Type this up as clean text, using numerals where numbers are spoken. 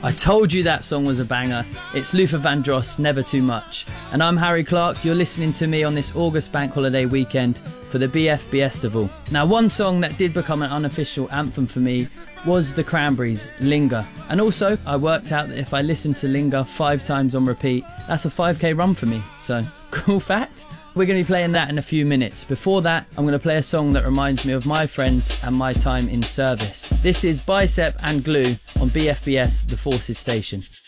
I told you that song was a banger. It's Luther Vandross, Never Too Much. And I'm Harry Clark. You're listening to me on this August bank holiday weekend for the BFBestival. Now, one song that did become an unofficial anthem for me was the Cranberries' Linger. And also, I worked out that if I listen to Linger 5 times on repeat, that's a 5k run for me. So, cool fact. We're going to be playing that in a few minutes. Before that, I'm going to play a song that reminds me of my friends and my time in service. This is Bicep and Glue on BFBS, The Forces Station.